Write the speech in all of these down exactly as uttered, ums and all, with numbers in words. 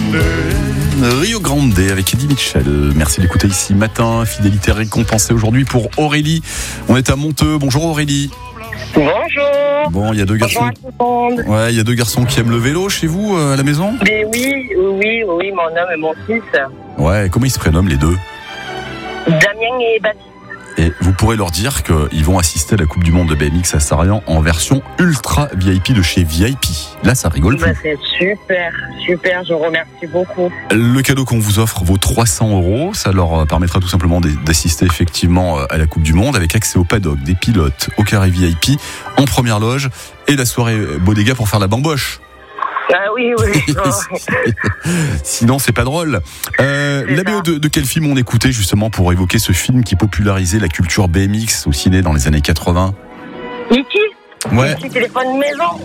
Rio Grande avec Eddie Mitchell. Merci d'écouter ici matin. Fidélité récompensée aujourd'hui pour Aurélie. On est à Monteux. Bonjour Aurélie. Bonjour. Bon, il y a deux garçons. Ouais, il y a deux garçons qui aiment le vélo chez vous euh, à la maison. Mais oui, oui, oui, mon homme et mon fils. Ouais, comment ils se prénomment les deux? Damien et Baptiste. Et vous pourrez leur dire qu'ils vont assister à la Coupe du Monde de B M X à Sarrian en version ultra V I P de chez V I P. Là, ça rigole bah, plus. C'est super, super, je vous remercie beaucoup. Le cadeau qu'on vous offre vaut trois cents euros. Ça leur permettra tout simplement d'assister effectivement à la Coupe du Monde avec accès au paddock, des pilotes, au carré V I P, en première loge et la soirée bodega pour faire la bamboche. Ah oui, oui. Sinon, c'est pas drôle. Euh, la B O de, de quel film on écoutait justement pour évoquer ce film qui popularisait la culture B M X au ciné dans les années quatre-vingts? Niki. Ouais. Niki, téléphone maison.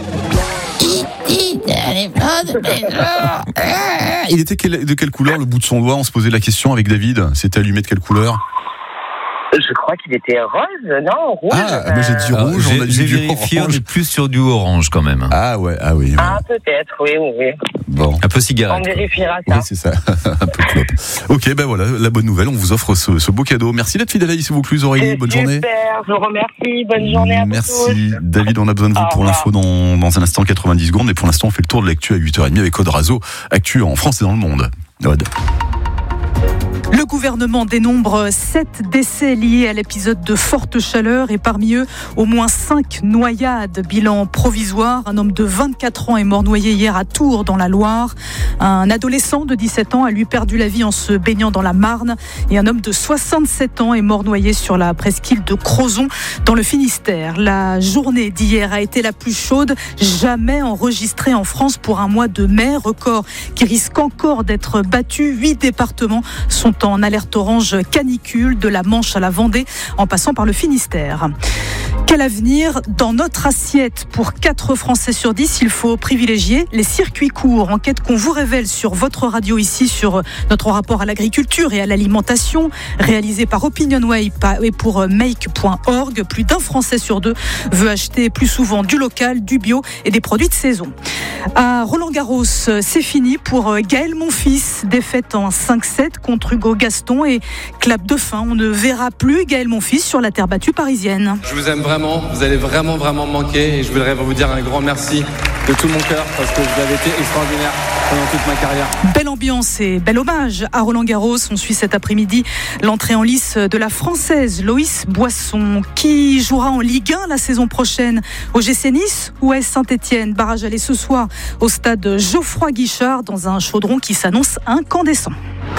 Il était quel, de quelle couleur le bout de son doigt? On se posait la question avec David. C'était allumé de quelle couleur? Je crois qu'il était rose, non? Rouge. Ah, euh... moi j'ai dit rouge, Alors, on a dit j'ai du vérifié, orange. on est plus sur du orange quand même. Ah ouais, ah oui. Ouais. Ah, peut-être, oui, oui, oui. Bon. Un peu cigarette. On vérifiera ça. Oui, c'est ça. Un peu clope. Ok, ben voilà, la bonne nouvelle, on vous offre ce, ce beau cadeau. Merci d'être fidèle à s'il vous plaît, Aurélie. Bonne super, journée. Super, je vous remercie. Bonne journée à Merci. vous tous. Merci. David, on a besoin de vous Au pour revoir. l'info dans, dans un instant, quatre-vingt-dix secondes. Et pour l'instant, on fait le tour de l'actu à huit heures trente avec Aude Razo. Actu en France et dans le monde. Aude. Le gouvernement dénombre sept décès liés à l'épisode de forte chaleur et parmi eux, au moins cinq noyades. Bilan provisoire, un homme de vingt-quatre ans est mort noyé hier à Tours dans la Loire. Un adolescent de dix-sept ans a lui perdu la vie en se baignant dans la Marne et un homme de soixante-sept ans est mort noyé sur la presqu'île de Crozon dans le Finistère. La journée d'hier a été la plus chaude jamais enregistrée en France pour un mois de mai, record qui risque encore d'être battu. Huit départements sont en alerte orange canicule, de la Manche à la Vendée, en passant par le Finistère. Quel avenir dans notre assiette? Pour quatre Français sur dix, il faut privilégier les circuits courts. Enquête qu'on vous révèle sur votre radio ici, sur notre rapport à l'agriculture et à l'alimentation, réalisé par Opinionway et pour make point org. Plus d'un Français sur deux veut acheter plus souvent du local, du bio et des produits de saison. À Roland-Garros, c'est fini pour Gaël Monfils. Défaite en cinq sept contre Hugo Gaston et clap de fin. On ne verra plus Gaël Monfils sur la terre battue parisienne. Je vous aime vraiment, vous allez vraiment vraiment me manquer et je voudrais vous dire un grand merci de tout mon cœur parce que vous avez été extraordinaire pendant toute ma carrière. Belle ambiance et bel hommage à Roland-Garros. On suit cet après-midi l'entrée en lice de la Française Loïs Boisson qui jouera en Ligue un la saison prochaine au G C Nice ou à Saint-Etienne. Barrage aller ce soir au stade Geoffroy Guichard dans un chaudron qui s'annonce incandescent.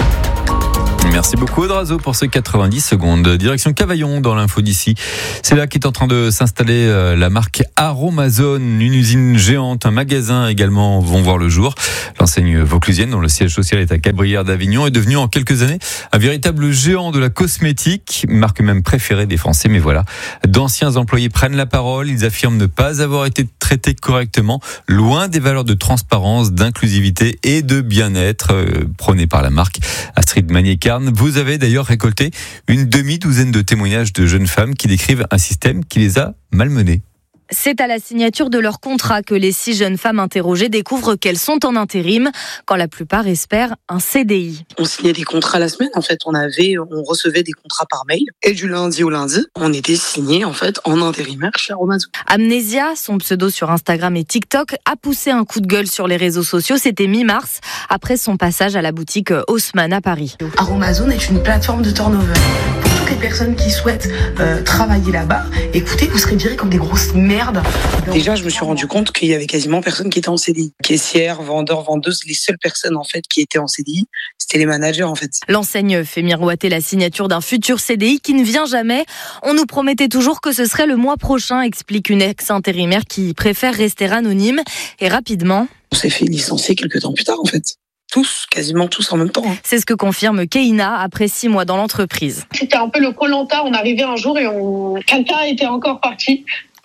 Merci beaucoup Audrazo pour ces quatre-vingt-dix secondes. Direction Cavaillon dans l'info d'ici. C'est là qu'est en train de s'installer la marque Aromazone, une usine géante, un magasin également vont voir le jour. L'enseigne vauclusienne, dont le siège social est à Cabrières d'Avignon, est devenue en quelques années un véritable géant de la cosmétique, marque même préférée des Français. Mais voilà, d'anciens employés prennent la parole. Ils affirment ne pas avoir été traités correctement, loin des valeurs de transparence, d'inclusivité et de bien-être euh, prônées par la marque. Astrid Magnier-Carne, vous avez d'ailleurs récolté une demi-douzaine de témoignages de jeunes femmes qui décrivent un système qui les a malmenées. C'est à la signature de leur contrat que les six jeunes femmes interrogées découvrent qu'elles sont en intérim, quand la plupart espèrent un C D I. On signait des contrats la semaine, en fait, on avait, on recevait des contrats par mail, et du lundi au lundi, on était signés, en fait, en intérimaire chez Aromazone. Amnésia, son pseudo sur Instagram et TikTok, a poussé un coup de gueule sur les réseaux sociaux, c'était mi-mars, après son passage à la boutique Haussmann à Paris. Aromazone est une plateforme de turnover. Pour toutes les personnes qui souhaitent euh, travailler là-bas, écoutez, vous serez virés comme des grosses merdes. Déjà, je me suis rendu compte qu'il y avait quasiment personne qui était en C D I. Caissières, vendeurs, vendeuses, les seules personnes en fait qui étaient en C D I, c'était les managers en fait. L'enseigne fait miroiter la signature d'un futur C D I qui ne vient jamais. On nous promettait toujours que ce serait le mois prochain, explique une ex-intérimaire qui préfère rester anonyme. Et rapidement, on s'est fait licencier quelques temps plus tard en fait. Tous, quasiment tous en même temps. Hein. C'est ce que confirme Keina après six mois dans l'entreprise. C'était un peu le Koh-Lanta, on arrivait un jour et on... quelqu'un était encore parti.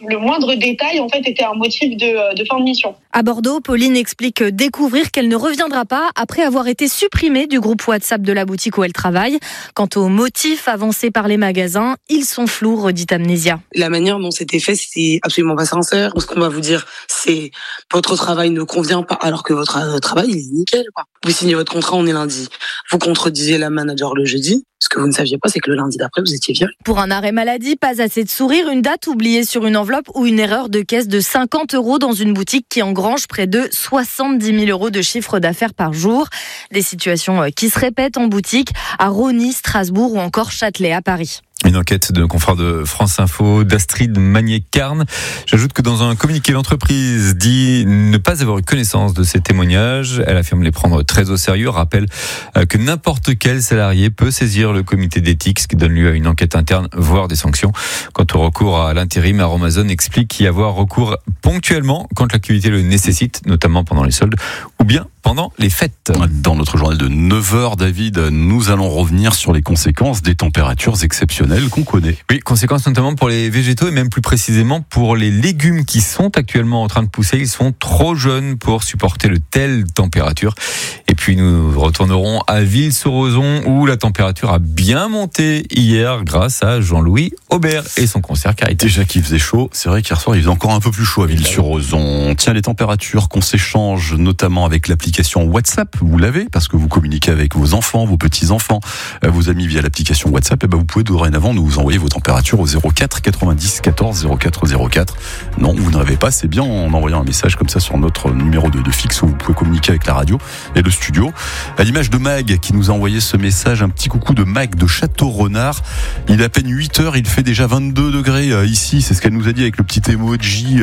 le moindre détail en fait était un motif de, de fin de mission. À Bordeaux, Pauline explique découvrir qu'elle ne reviendra pas après avoir été supprimée du groupe WhatsApp de la boutique où elle travaille. Quant aux motifs avancés par les magasins, ils sont flous, redit Amnésia. La manière dont c'était fait, c'est absolument pas sincère. Ce qu'on va vous dire, c'est votre travail ne convient pas alors que votre travail il est nickel, quoi. Vous signez votre contrat, on est lundi. Vous contredisez la manager le jeudi. Ce que vous ne saviez pas, c'est que le lundi d'après, vous étiez viré. Pour un arrêt maladie, pas assez de sourire, une date oubliée sur une enveloppe ou une erreur de caisse de cinquante euros dans une boutique qui engrange près de soixante-dix mille euros de chiffre d'affaires par jour. Des situations qui se répètent en boutique à Rosny, Strasbourg ou encore Châtelet à Paris. Une enquête de confrère de France Info, d'Astrid Magnier-Carne. J'ajoute que dans un communiqué, l'entreprise dit ne pas avoir eu connaissance de ces témoignages. Elle affirme les prendre très au sérieux. Rappelle que n'importe quel salarié peut saisir le comité d'éthique, ce qui donne lieu à une enquête interne, voire des sanctions. Quant au recours à l'intérim, Aromazone explique y avoir recours ponctuellement quand l'activité le nécessite, notamment pendant les soldes ou bien pendant les fêtes. Dans notre journal de neuf heures, David, nous allons revenir sur les conséquences des températures exceptionnelles qu'on connaît. Oui, conséquences notamment pour les végétaux et même plus précisément pour les légumes qui sont actuellement en train de pousser. Ils sont trop jeunes pour supporter de telles températures. Et puis nous retournerons à Ville-sur-Ozon où la température a bien monté hier grâce à Jean-Louis Aubert et son concert Carité. Déjà qu'il faisait chaud, c'est vrai qu'hier soir il faisait encore un peu plus chaud à Ville-sur-Ozon. Tiens, les températures qu'on s'échange notamment avec l'application WhatsApp, vous l'avez parce que vous communiquez avec vos enfants, vos petits-enfants, vos amis via l'application WhatsApp, et ben vous pouvez dorénavant nous envoyer vos températures au zéro quatre quatre-vingt-dix quatorze zéro quatre zéro quatre. Non, vous ne rêvez pas, c'est bien en envoyant un message comme ça sur notre numéro de, de fixe où vous pouvez communiquer avec la radio et le studio. À l'image de Mag qui nous a envoyé ce message, un petit coucou de Mag de Château-Renard. Il est à peine huit heures, il fait déjà vingt-deux degrés euh, ici, c'est ce qu'elle nous a dit avec le petit emoji.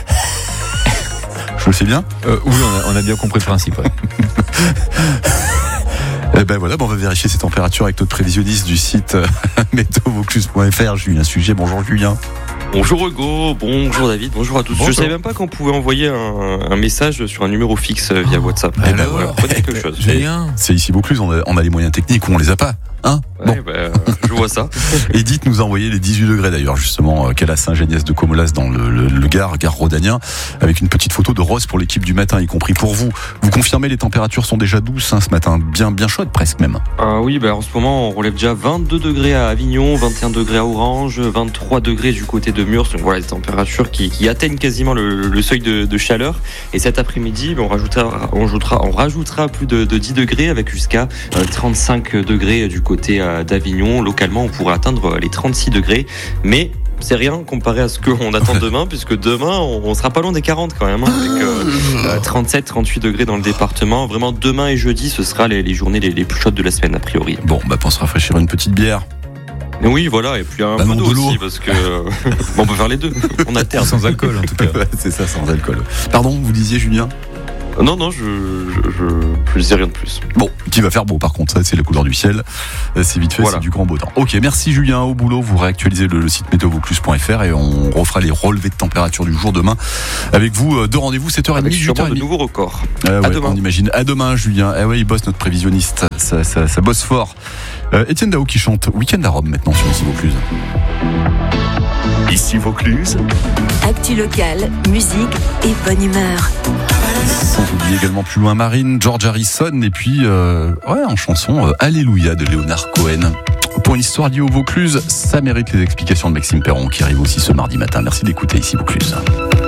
Je le sais bien euh, Oui, on a, on a bien compris le principe. Ouais. Eh ben voilà, bon, on va vérifier ces températures avec notre prévisionniste du site euh, météo vaucluse point f r, Julien Sujet. Bonjour Julien. Bonjour Hugo, bonjour David, bonjour à tous. Bonjour. Je savais même pas qu'on pouvait envoyer un, un message sur un numéro fixe via WhatsApp. Eh ben voilà, quelque chose. C'est ici Vaucluse, on a, on a les moyens techniques ou on les a pas. Hein ouais, bon. bah, je vois ça. Edith nous a envoyé les dix-huit degrés d'ailleurs, justement, qu'elle a Saint-Géniès de Comolas dans le, le, le Gard, Gare Rhodanien, avec une petite photo de Rose pour l'équipe du matin, y compris pour vous. Vous confirmez, les températures sont déjà douces hein, ce matin, bien, bien chaudes presque même. Ah oui, bah, en ce moment, on relève déjà vingt-deux degrés à Avignon, vingt et un degrés à Orange, vingt-trois degrés du côté de Murs. Donc voilà, des températures qui, qui atteignent quasiment le, le seuil de, de chaleur. Et cet après-midi, bah, on, rajoutera, on, rajoutera, on rajoutera plus de, de dix degrés avec jusqu'à euh, trente-cinq degrés du côté euh, d'Avignon. Localement, on pourrait atteindre les trente-six degrés, mais c'est rien comparé à ce qu'on attend demain, puisque demain, on sera pas loin des quarante quand même, hein, avec euh, trente-sept trente-huit degrés dans le département. Vraiment, demain et jeudi, ce sera les, les journées les, les plus chaudes de la semaine, a priori. Bon, bah pour se rafraîchir, une petite bière. Oui, voilà, et puis un bah peu non, d'eau de l'eau aussi, parce que bon, on peut faire les deux. On alterne. Sans alcool, en tout cas. Ouais, c'est ça, sans alcool. Pardon, vous disiez, Julien ? Non, non, je, je, je, je disais rien de plus. Bon, qui va faire beau par contre, ça c'est la couleur du ciel, c'est vite fait, voilà. C'est du grand beau temps. Ok, merci Julien, au boulot, vous réactualisez le, le site météo vaucluse point f r et on refera les relevés de température du jour demain avec vous, deux rendez-vous, sept heures trente, huit heures trente. Avec de nouveaux records. Euh, ouais, à demain. On imagine. À demain Julien, eh ouais, il bosse notre prévisionniste, ça, ça, ça bosse fort. Euh, Étienne Dao qui chante Week-end à Rome maintenant sur Ici Vaucluse. Ici Vaucluse. Actu locale, musique et bonne humeur. Sans oublier également plus loin Marine, George Harrison et puis euh, ouais, en chanson euh, Alléluia de Leonard Cohen. Pour une histoire liée au Vaucluse, ça mérite les explications de Maxime Perron qui arrive aussi ce mardi matin. Merci d'écouter Ici Vaucluse.